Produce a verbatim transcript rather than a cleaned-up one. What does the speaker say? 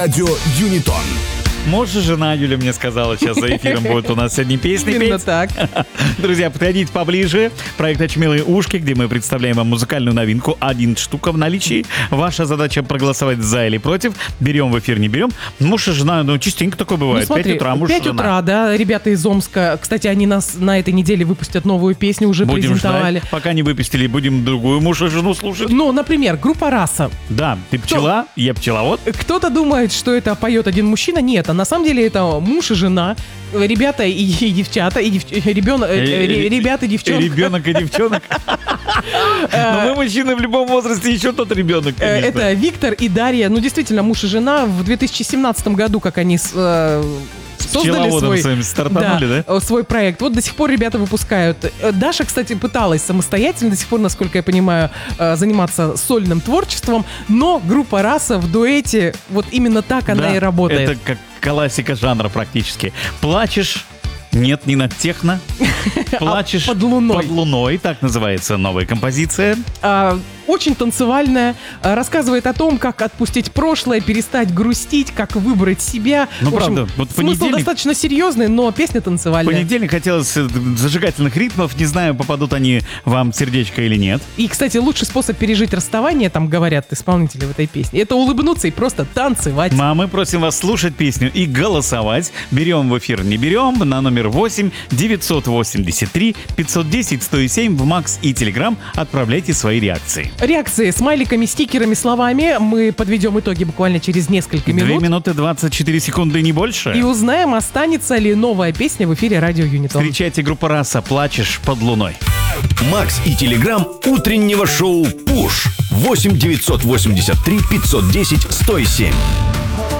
Радио Юнитон. Может, жена Юля мне сказала, сейчас за эфиром будет у нас сегодня песни Именно петь. так. Друзья, подходите поближе. Проект «Очмелые ушки», где мы представляем вам музыкальную новинку. Один штука в наличии. Ваша задача проголосовать за или против. Берем в эфир, не берем. Муж и жена, ну, частенько такое бывает. Ну, смотри, пять утра, муж и пять жена. утра, да, ребята из Омска. Кстати, они нас на этой неделе выпустят новую песню, уже Будем презентовали. ждать, пока не выпустили, будем другую муж и жену слушать. Ну, например, группа «Раса». Да, ты пчела, я пчеловод. Кто-то думает, что это поет один мужчина. Нет, а на самом деле это муж и жена, ребята и, и девчата, и дев... ребенок, э, э, ребята и девчонка. Ребенок и девчонок. Но мы мужчины в любом возрасте, еще тот ребенок, конечно. Это Виктор и Дарья. Ну, действительно, муж и жена. В две тысячи семнадцатом году, как они э, создали свой, своим стартанули, да, свой проект. Вот до сих пор ребята выпускают. Даша, кстати, пыталась самостоятельно, до сих пор, насколько я понимаю, заниматься сольным творчеством, но группа «Раса» в дуэте, вот именно так она Да, и работает. это как классика жанра практически. Плачешь, нет, не над техно. Плачешь под луной. Под луной, так называется новая композиция. А, очень танцевальная, а, рассказывает о том, как отпустить прошлое, перестать грустить, как выбрать себя. Ну, В общем, правда, вот смысл понедельник- достаточно серьезный, но песня В танцевальная. понедельник хотелось э, зажигательных ритмов. Не знаю, попадут они вам в сердечко или нет. И, кстати, лучший способ пережить расставание, там говорят исполнители в этой песне, это улыбнуться и просто танцевать. А мы просим вас слушать песню и голосовать. Берем в эфир, не берем. На номер восемь девятьсот восемьдесят три пятьсот десять сто семь в Макс и Телеграм отправляйте свои реакции. Реакции смайликами, стикерами, словами. Мы подведем итоги буквально через несколько Две минут. минуты двадцать четыре секунды, не больше. И узнаем, останется ли новая песня в эфире Радио Юнитон. Встречайте группу «Раса», «Плачешь под луной». Макс и Телеграм утреннего шоу «Пуш». восемь девятьсот восемьдесят три пятьсот десять сто семь.